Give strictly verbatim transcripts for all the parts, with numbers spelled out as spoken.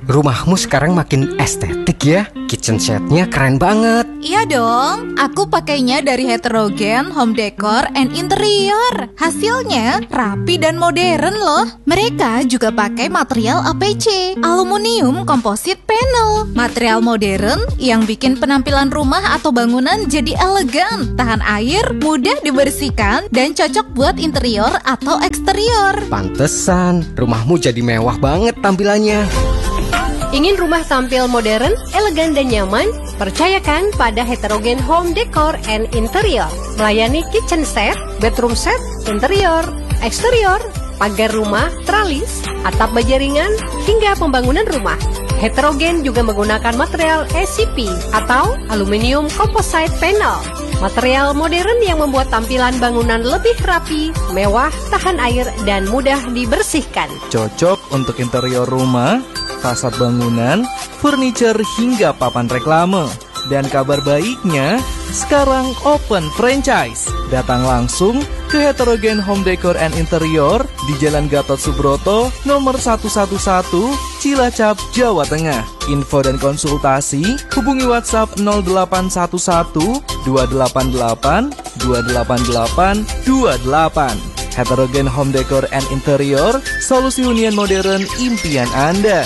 rumahmu sekarang makin estetik ya. Kitchen setnya keren banget. Iya dong, aku pakainya dari Heterogen Home Decor and Interior. Hasilnya rapi dan modern loh. Mereka juga pakai material A P C, aluminium composite panel. Material modern yang bikin penampilan rumah atau bangunan jadi elegan, tahan air, mudah dibersihkan, dan cocok buat interior atau eksterior. Pantesan, rumahmu jadi mewah banget tampilannya. Ingin rumah tampil modern, elegan dan nyaman? Percayakan pada Heterogen Home Decor and Interior. Melayani kitchen set, bedroom set, interior, eksterior, pagar rumah, tralis, atap baja ringan, hingga pembangunan rumah. Heterogen juga menggunakan material A C P atau aluminium composite panel. Material modern yang membuat tampilan bangunan lebih rapi, mewah, tahan air, dan mudah dibersihkan. Cocok untuk interior rumah, fasad bangunan, furniture, hingga papan reklame. Dan kabar baiknya, sekarang open franchise. Datang langsung ke Heterogen Home Decor and Interior di Jalan Gatot Subroto, nomor seratus sebelas, Cilacap, Jawa Tengah. Info dan konsultasi hubungi WhatsApp nol delapan satu satu dua delapan delapan dua delapan delapan dua delapan. Heterogen Home Decor and Interior, solusi hunian modern impian Anda.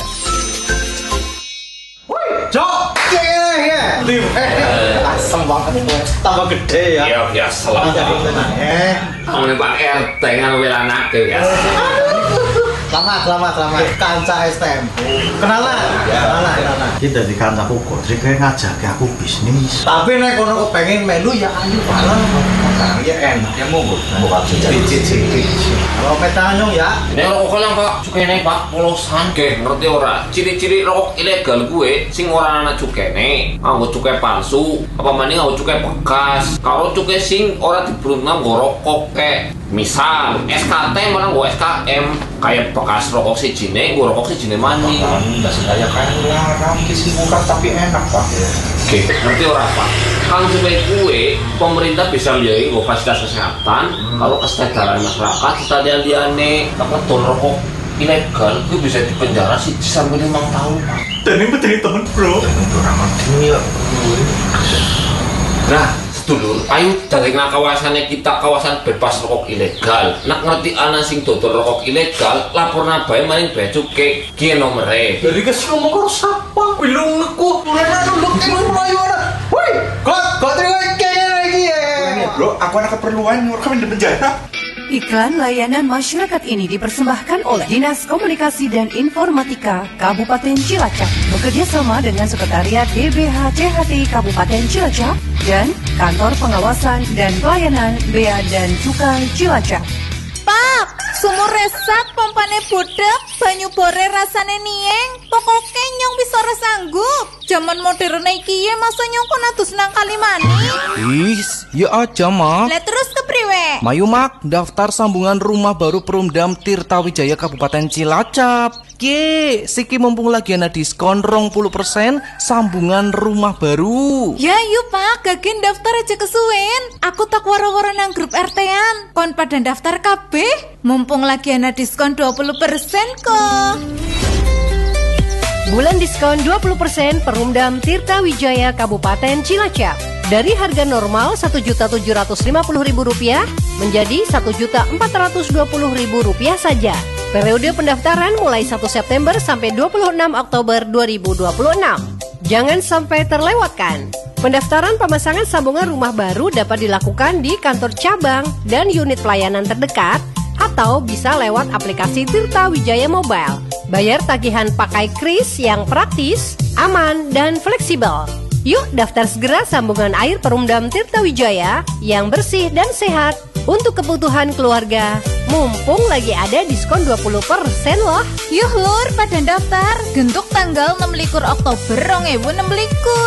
Jok, ya, ya, eh, asem banget gue, tambah gede ya. Iya biasa lah. Eh, Kamu Pak R T kan anak ya. selamat, selamat, selamat. Kanca S T M. Kenalan, kenalan, kenalan. Kita di kancaku Godrek kayak ngajak aku bisnis. Tapi nek kono kepengen melu ya ayo bareng. Ya enak, ya monggo. Buka cicit-cicit. Kalau petanyong ya. Nek rokok lang Pak, cukene Pak polosan. Oke, ngerti ora? Ciri-ciri rokok ilegal gue sing ora ana cukene. Nganggo cukai palsu, apa maning nganggo cukai bekas. Kalau cukai sing ora dibruntam nggo rokok kek. Misal S K T malah nggo S K M kayak bekas rokok sijine, nggo rokok sijine maning. Enggak sedaya kayak larang kisi bukan tapi enak Pak. Oke, ngerti ora Pak? Kang supaya kue, pemerintah bisa lihat nggo fasilitas kesehatan, kalau kesadaran masyarakat kita lihat-liyane ngetol rokok ilegal, itu bisa dipenjara sih sampai lima tahun Pak. Dan ini menjadi teman bro. Nah, sedulur, ayo dari kawasannya kita kawasan bebas rokok ilegal. Nak ngerti ana sing dodol rokok ilegal, laporna bae maring bea cukai ki nomere. Jadi kesini ngomong karo sapa? Belum ngaku. Mulane nunduk emang mlayu ana. Woi, kok kok terima kene lagi ya. Bro, aku ada keperluan mau kami di penjara. Iklan layanan masyarakat ini dipersembahkan oleh Dinas Komunikasi dan Informatika Kabupaten Cilacap bekerja sama dengan Sekretariat D B H C H T Kabupaten Cilacap dan Kantor Pengawasan dan Pelayanan Bea dan Cukai Cilacap. Pak, sumur resak pompane budek, banyu bore rasane nieng, pokoknya nyong bisa ora sanggup. Zaman modern iki ya masa nyong kon atus nang Kalimani. Is, ya aja mak. Lah terus kepriwe? Mayu mak, daftar sambungan rumah baru Perumdam Tirtawijaya Kabupaten Cilacap. Ye, siki mumpung lagi ada diskon dua puluh persen sambungan rumah baru. Ya yuk Pak, gagen daftar aja kesuwen. Aku tak waro-waro nang grup R T-an. Kon pada daftar kabeh, mumpung lagi ada diskon dua puluh persen kok. Bulan diskon dua puluh persen Perumdam Tirtawijaya Kabupaten Cilacap. Dari harga normal satu juta tujuh ratus lima puluh ribu rupiah menjadi satu juta empat ratus dua puluh ribu rupiah saja. Periode pendaftaran mulai satu September sampai dua puluh enam Oktober dua ribu dua puluh enam. Jangan sampai terlewatkan. Pendaftaran pemasangan sambungan rumah baru dapat dilakukan di kantor cabang dan unit pelayanan terdekat atau bisa lewat aplikasi Tirtawijaya Mobile. Bayar tagihan pakai kris yang praktis, aman, dan fleksibel. Yuk daftar segera sambungan air Perumdam Tirtawijaya yang bersih dan sehat untuk kebutuhan keluarga. Mumpung lagi ada diskon dua puluh persen loh. Yuh lur, pada daftar. Gentuk tanggal enam likur Oktober dua ribu enam belas.